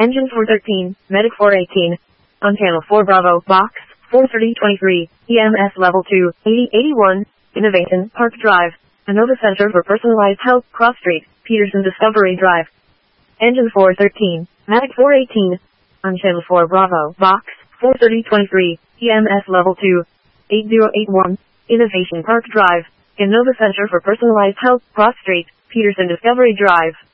Engine 413, Medic 418. On Channel 4 Bravo, Box 43023, EMS Level 2, 8081, Innovation, Park Drive, Inova Center for Personalized Health, Cross Street, Peterson Discovery Drive. Engine 413, Medic 418. On Channel 4 Bravo, Box 43023, EMS Level 2, 8081, Innovation Park Drive, Inova Center for Personalized Health, Cross Street, Peterson Discovery Drive.